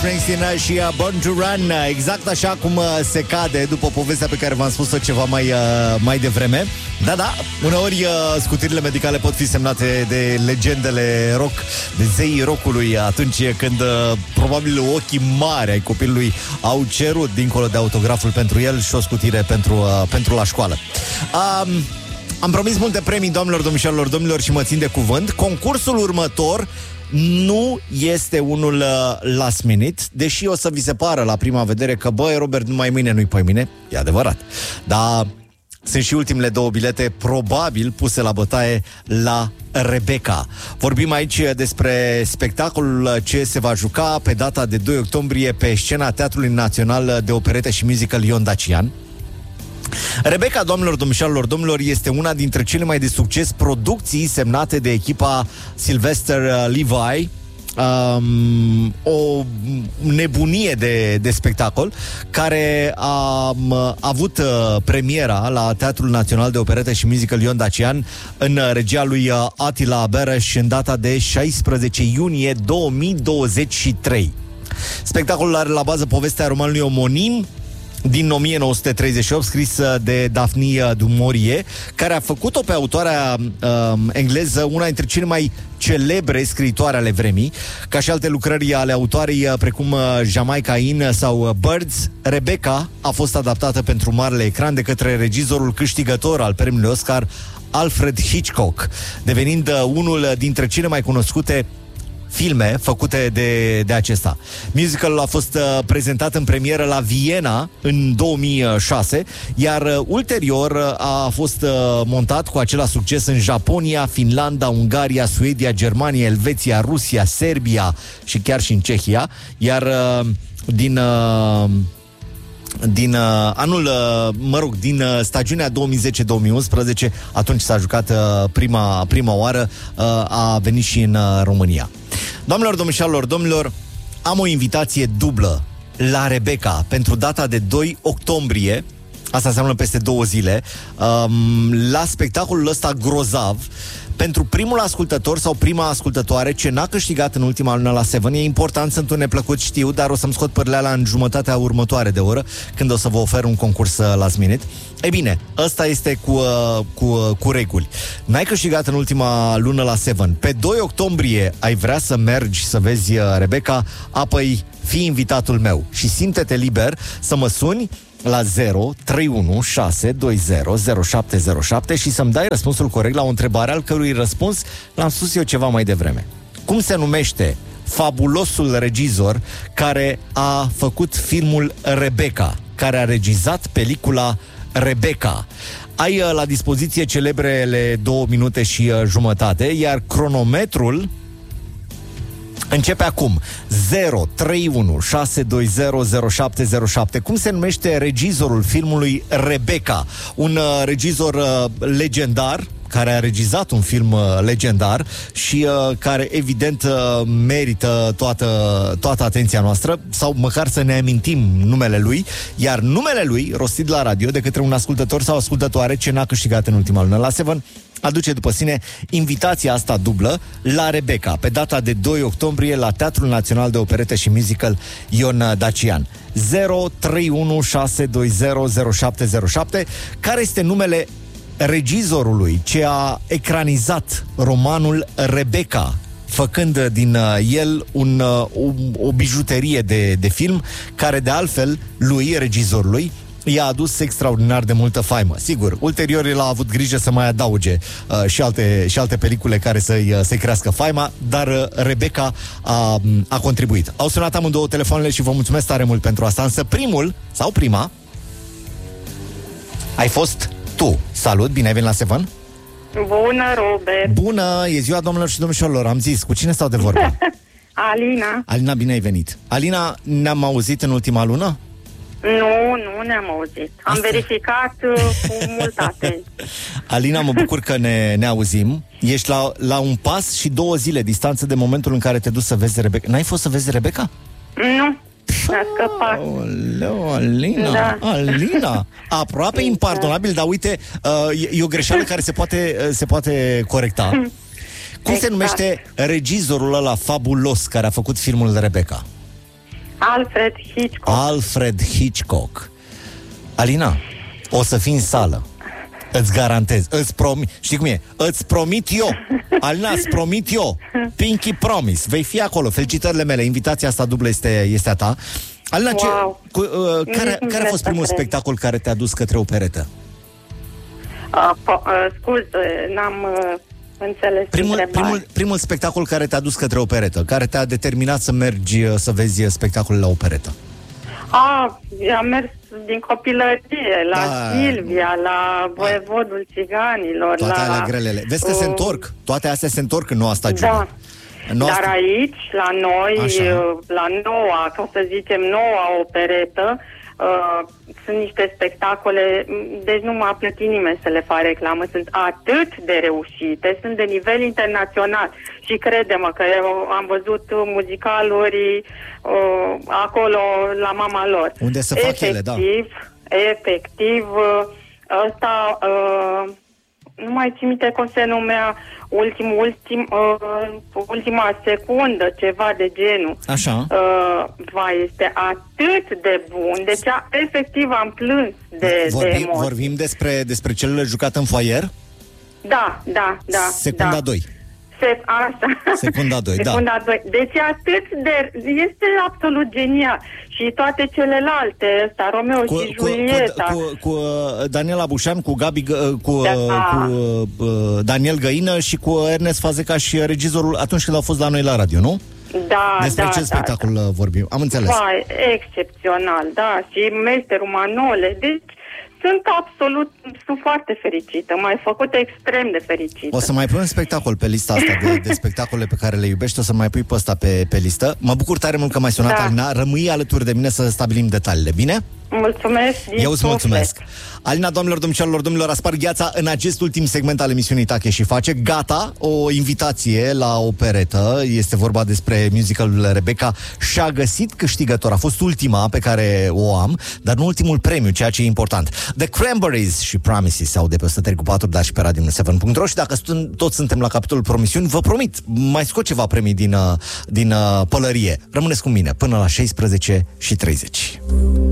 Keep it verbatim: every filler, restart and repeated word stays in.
Springsteen și uh, Born to Run, exact așa cum uh, se cade după povestea pe care v-am spus-o ceva mai, uh, mai devreme. Da, da, uneori uh, scutirile medicale pot fi semnate de legendele rock, de zeii rockului, atunci când uh, probabil ochii mari ai copilului au cerut dincolo de autograful pentru el și o scutire pentru, uh, pentru la școală. Um, Am promis multe premii, doamnelor, domnișoarelor, domnilor, și mă țin de cuvânt. Concursul următor nu este unul uh, last minute, deși o să vi se pară la prima vedere că, băi, Robert, numai mâine, nu-i poi mâine. E adevărat. Dar sunt și ultimele două bilete probabil puse la bătaie la Rebecca. Vorbim aici despre spectacolul ce se va juca pe data de doi octombrie pe scena Teatrului Național de Operete și Musical Ion Dacian. Rebecca, doamnelor, domnișoarelor, domnilor, este una dintre cele mai de succes producții semnate de echipa Sylvester Levi. Um, o nebunie de, de spectacol care a, a avut uh, premiera la Teatrul Național de Operete și Musical Ion Dacian în regia lui uh, Attila Bereș în data de șaisprezece iunie două mii douăzeci și trei. Spectacolul are la bază povestea romanului omonim din o mie nouă sute treizeci și opt, scris de Daphne du Maurier, care a făcut-o pe autoarea uh, engleză una dintre cele mai celebre scriitoare ale vremii. Ca și alte lucrări ale autoarei precum Jamaica Inn sau Birds, Rebecca a fost adaptată pentru marele ecran de către regizorul câștigător al premiului Oscar, Alfred Hitchcock, devenind unul dintre cele mai cunoscute filme făcute de, de acesta. Musicalul a fost uh, prezentat în premieră la Viena în două mii șase, iar uh, ulterior uh, a fost uh, montat cu același succes în Japonia, Finlanda, Ungaria, Suedia, Germania, Elveția, Rusia, Serbia și chiar și în Cehia, iar uh, din... Uh, din uh, anul, uh, mă rog, din uh, stagiunea două mii zece două mii unsprezece, atunci s-a jucat uh, prima, prima oară, uh, a venit și în uh, România. Doamnelor, domnișoarelor, domnilor, am o invitație dublă la Rebecca pentru data de doi octombrie, asta înseamnă peste două zile, um, la spectacolul ăsta grozav. Pentru primul ascultător sau prima ascultătoare ce n-a câștigat în ultima lună la Seven, e important, sunt un neplăcut, știu, dar o să-mi scot părleala în jumătatea următoare de oră, când o să vă ofer un concurs last minute. Ei bine, ăsta este cu, cu, cu reguli. N-ai câștigat în ultima lună la Seven. Pe doi octombrie ai vrea să mergi să vezi Rebecca, apoi fii invitatul meu și simte-te liber să mă suni la zero trei unu șase doi zero zero șapte zero șapte și să-mi dai răspunsul corect la o întrebare al cărui răspuns l-am spus eu ceva mai devreme. Cum se numește fabulosul regizor care a făcut filmul Rebecca, care a regizat pelicula Rebecca? Ai la dispoziție celebrele două minute și jumătate, iar cronometrul începe acum. Zero trei unu șase doi zero zero șapte zero șapte. Cum se numește regizorul filmului Rebecca? Un uh, regizor uh, legendar, care a regizat un film uh, legendar și uh, care evident uh, merită toată, toată atenția noastră, sau măcar să ne amintim numele lui, iar numele lui, rostit la radio de către un ascultător sau ascultătoare ce n-a câștigat în ultima lună la Seven, aduce după sine invitația asta dublă la Rebecca, pe data de doi octombrie la Teatrul Național de Operete și Musical Ion Dacian. Zero trei unu șase doi zero zero șapte zero șapte. Care este numele regizorului ce a ecranizat romanul Rebecca, făcând din el un, o, o bijuterie de, de film, care de altfel lui, regizorului, i-a adus extraordinar de multă faimă. Sigur, ulterior el a avut grijă să mai adauge uh, și, alte, și alte pelicule care să-i, uh, să-i crească faima, dar uh, Rebecca a, a contribuit. Au sunat amândouă telefoanele și vă mulțumesc tare mult pentru asta, însă primul, sau prima, ai fost tu. Salut, bine ai venit la Seven. Bună, Robert. Bună, e ziua domnilor și domnișoarelor, am zis, cu cine stau de vorbă? Alina. Alina, bine ai venit. Alina, ne-am auzit în ultima lună? Nu, nu ne-am auzit. Am Asta... verificat uh, cu multă atenție. Alina, mă bucur că ne, ne auzim. Ești la, la un pas și două zile distanță de momentul în care te duci să vezi Rebecca. N-ai fost să vezi Rebecca? Nu, mi-a scăpat. Oleu, Alina, da. Alina. Aproape da. Impardonabil, dar uite, uh, e o greșeală care se poate, uh, se poate corecta. Cum exact. se numește regizorul ăla fabulos care a făcut filmul Rebecca? Alfred Hitchcock. Alfred Hitchcock. Alina, o să fii în sală. Îți garantez, îți promit. Știi cum e? Îți promit eu. Alina, îți promit eu. Pinky promise. Vei fi acolo. Felicitările mele. Invitația asta dublă este, este a ta. Alina, Wow. ce, cu, uh, care, care a fost primul spectacol care te-a dus către o peretă? Uh, po- uh, scuze, n-am uh, înțeles Primul, primul, primul spectacol care te-a dus către o peretă, care te-a determinat să mergi uh, să vezi spectacolul la o peretă. Ah, am mers din copilărie la Da. Silvia, la Voievodul Țiganilor. Toate la, alea grelele. Vezi că uh, se întorc. Toate astea se întorc în noua stagiune. Da. Noua Dar sta- aici, la noi, Așa. uh, la noua, ca să zicem, noua operetă, uh, sunt niște spectacole, m, deci nu m-a plătit nimeni să le fac reclamă, sunt atât de reușite, sunt de nivel internațional și crede-mă că eu am văzut muzicaluri uh, acolo la mama lor. Unde să fac ele, da. Efectiv, efectiv, uh, ăsta... Uh, nu mai țin minte cum se numea, ultim, ultim, uh, ultima secundă, ceva de genul. Așa. Uh, va, este atât de bun. Deci, a, efectiv, am plâns de, de Vorbim, emoții. vorbim despre, despre celele jucate în foaier? Da, da, da. Secunda da. doi. Se, asta. Secunda doi, da. Secunda doi. Deci atât de... Este absolut genial. Și toate celelalte, ăsta, Romeo Cu, și cu, Julieta. cu, cu, cu Daniela Bușan, cu Gabi, Gă- cu, Da. cu uh, Daniel Găină și cu Ernest Fazeca și regizorul atunci când au fost la noi la radio, nu? Da, Despre da, ce da, spectacol da. vorbim? Am înțeles. Vai, excepțional, da, și Mesterul Manole, deci sunt absolut, sunt foarte fericită, m-ai făcut extrem de fericită. O să mai pui un spectacol pe lista asta de, de spectacole pe care le iubești, o să mai pui pe ăsta pe, pe listă. Mă bucur tare mult că m-ai sunat, Da. Alina. Rămâi alături de mine să stabilim detaliile, bine? Mulțumesc din Eu îți suflet. mulțumesc. Alina, doamnelor, domnișoarelor, domnilor, a spart gheața în acest ultim segment al emisiunii Tache și Face. Gata, o invitație la o peretă. Este vorba despre musicalul Rebecca. Și-a găsit câștigător. A fost ultima pe care o am, dar nu ultimul premiu, ceea ce e important. The Cranberries și Promises sau de pe o sută trei cu patru, dar și pe radio șapte punct ro. Și dacă sunt, toți suntem la capitolul promisiuni, vă promit, mai scot ceva premii din, uh, din uh, pălărie. Rămâneți cu mine până la șaisprezece și treizeci.